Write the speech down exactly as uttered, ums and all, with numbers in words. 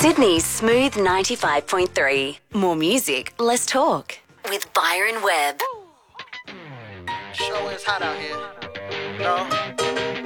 Sydney's Smooth ninety-five point three. More music, less talk. With Byron Webb. Sure is hot out here. No.